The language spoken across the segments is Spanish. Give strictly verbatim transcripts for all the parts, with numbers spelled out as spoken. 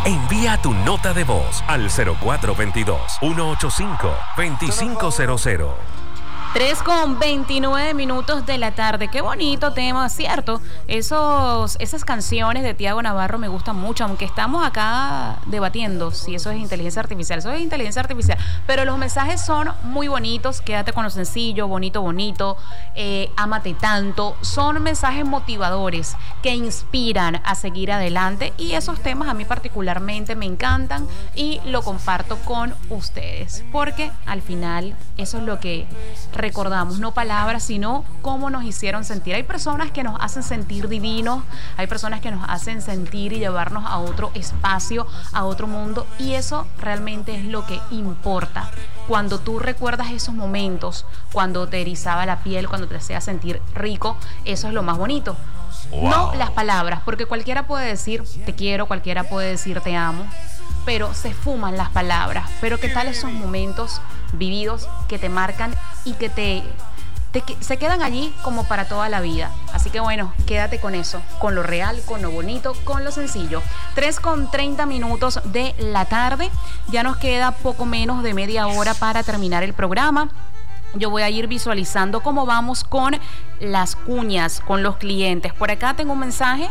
Envía tu nota de voz al cero cuatro dos dos, uno ocho cinco, dos cinco cero cero. tres con veintinueve minutos de la tarde. Qué bonito tema, ¿cierto? Esos, esas canciones de Tiago Navarro me gustan mucho, aunque estamos acá debatiendo si eso es inteligencia artificial. Eso es inteligencia artificial, pero los mensajes son muy bonitos. Quédate con lo sencillo, bonito, bonito, eh, ámate tanto. Son mensajes motivadores que inspiran a seguir adelante, y esos temas a mí particularmente me encantan y lo comparto con ustedes, porque al final eso es lo que recordamos, no palabras, sino cómo nos hicieron sentir. Hay personas que nos hacen sentir divinos, hay personas que nos hacen sentir y llevarnos a otro espacio, a otro mundo, y eso realmente es lo que importa. Cuando tú recuerdas esos momentos, cuando te erizaba la piel, cuando te hacía sentir rico, eso es lo más bonito. Wow. No las palabras, porque cualquiera puede decir te quiero, cualquiera puede decir te amo, pero se fuman las palabras. Pero ¿qué tal esos momentos vividos que te marcan y que te, te se quedan allí como para toda la vida? Así que bueno, quédate con eso, con lo real, con lo bonito, con lo sencillo. tres con treinta minutos de la tarde. Ya nos queda poco menos de media hora para terminar el programa. Yo voy a ir visualizando cómo vamos con las cuñas, con los clientes. Por acá tengo un mensaje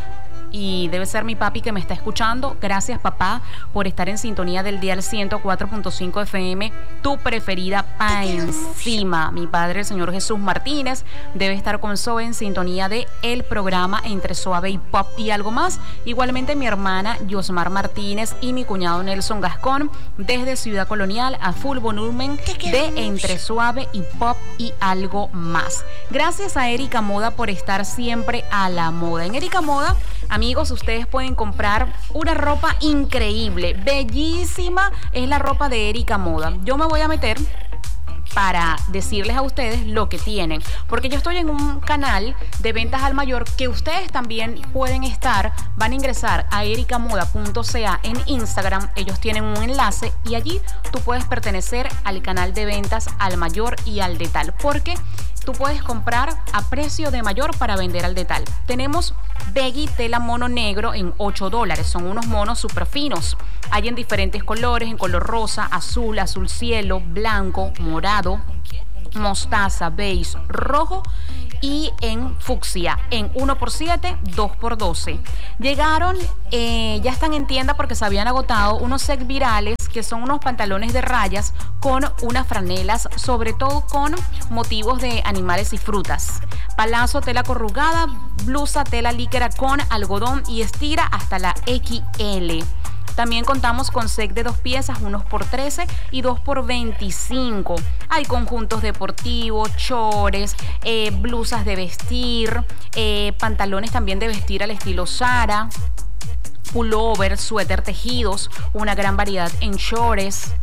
y debe ser mi papi que me está escuchando. Gracias, papá, por estar en sintonía del dial ciento cuatro punto cinco F M, tu preferida pa' encima. Mi padre, el señor Jesús Martínez, debe estar con Zoe en sintonía de el programa Entre Suave y Pop y Algo Más. Igualmente mi hermana Yosmar Martínez y mi cuñado Nelson Gascón desde Ciudad Colonial a full volumen de Entre Suave y Pop y Algo Más. Gracias a Erika Moda por estar siempre a la moda. En Erika Moda, amigos, ustedes pueden comprar una ropa increíble, bellísima. Es la ropa de Erika Moda. Yo me voy a meter para decirles a ustedes lo que tienen, porque yo estoy en un canal de ventas al mayor que ustedes también pueden estar. Van a ingresar a erica moda punto c a en Instagram. Ellos tienen un enlace y allí tú puedes pertenecer al canal de ventas al mayor y al detal, porque tú puedes comprar a precio de mayor para vender al detal. Tenemos Beggy tela mono negro en ocho dólares. Son unos monos súper finos. Hay en diferentes colores, en color rosa, azul, azul cielo, blanco, morado, mostaza, beige, rojo y en fucsia, en uno por siete, dos por doce. Llegaron, eh, ya están en tienda porque se habían agotado unos set virales, que son unos pantalones de rayas con unas franelas, sobre todo con motivos de animales y frutas. Palazo, tela corrugada, blusa, tela líquera con algodón y estira hasta la equis ele. También contamos con set de dos piezas, unos por trece y dos por veinticinco. Hay conjuntos deportivos, chores, eh, blusas de vestir, eh, pantalones también de vestir al estilo Zara, pullover, suéter tejidos, una gran variedad en chores,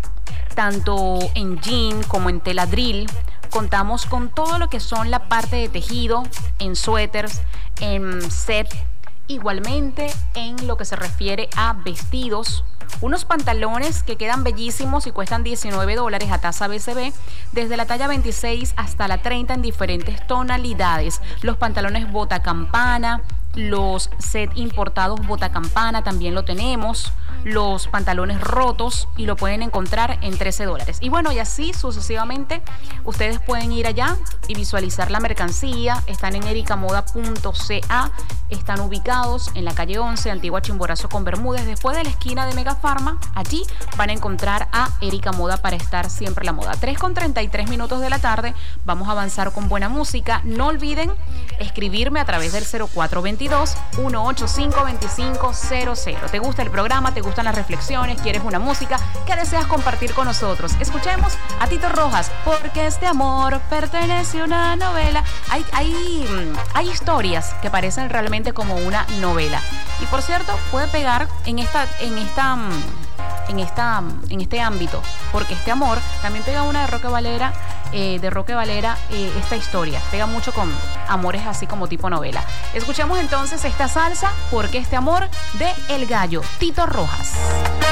tanto en jean como en tela drill. Contamos con todo lo que son la parte de tejido, en suéteres, en set. Igualmente en lo que se refiere a vestidos, unos pantalones que quedan bellísimos y cuestan diecinueve dólares a tasa B C B, desde la talla veintiséis hasta la treinta en diferentes tonalidades. Los pantalones bota campana, los set importados bota campana también lo tenemos, los pantalones rotos, y lo pueden encontrar en trece dólares. Y bueno, y así sucesivamente ustedes pueden ir allá y visualizar la mercancía. Están en erica moda punto c a, están ubicados en la calle once, Antigua Chimborazo con Bermúdez, después de la esquina de Mega Pharma. Allí van a encontrar a Erika Moda para estar siempre a la moda. tres con treinta y tres minutos de la tarde, vamos a avanzar con buena música. No olviden escribirme a través del cero cuatro dos dos, uno ocho cinco, dos cinco cero cero. ¿Te gusta el programa? ¿Te gustan las reflexiones? ¿Quieres una música que deseas compartir con nosotros? Escuchemos a Tito Rojas, porque este amor pertenece a una novela. Hay, hay, hay historias que parecen realmente como una novela. Y por cierto, puede pegar en esta, en esta, en esta, en este ámbito, porque este amor también pega una de Roque Valera, eh, de Roque Valera, eh, esta historia pega mucho con amores así como tipo novela. Escuchemos entonces esta salsa, porque este amor, de El Gallo, Tito Rojas.